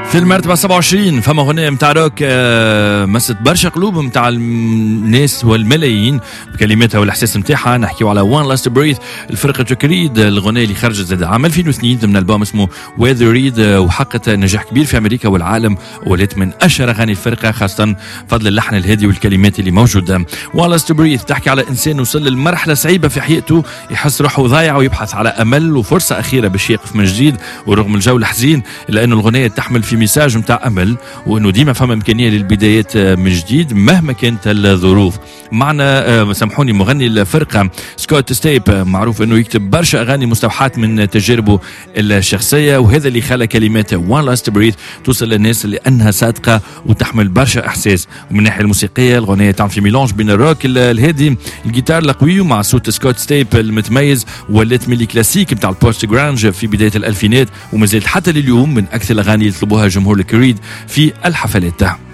في المرتبة 27 فما أغنية متاع روك مست برشا قلوب متاع الناس والملايين بكلماتها والإحساس متاعها. نحكيو على One Last Breath الفرقة كريد، الأغنية اللي خرجت زاد عام 2002 ضمن ألبوم اسمه Weather Read، وحققت نجاح كبير في أمريكا والعالم، ولات من أشهر أغاني الفرقة خاصة فضل اللحن الهادي والكلمات اللي موجودة. One Last Breath تحكي على إنسان وصل لمرحلة صعيبة في حياته، يحس روحه ضايع ويبحث على أمل وفرصة أخيرة باش يقف من جديد، ورغم الجو الحزين إلا أن الأغنية تحمل في ميساج متاع أمل، وأنه ديما فما إمكانية للبدايات من جديد مهما كانت الظروف. معنا سامحوني مغني الفرقة سكوت ستيب، معروف أنه يكتب برشا أغاني مستوحاة من تجاربه الشخصية، وهذا اللي خلى كلمات One Last Breath توصل للناس لأنها صادقة وتحمل برشا إحساس. ومن الناحية الموسيقية الأغنية تعمل في ميلانج بين الروك الهادي الجيتار القوي مع صوت سكوت ستيب المتميز، ولات ملي كلاسيك متاع البوست جرانج في بداية الألفينات، وما زالت حتى لليوم من أكثر الأغاني اللي يطلبوها جمهور الكريد في الحفلات.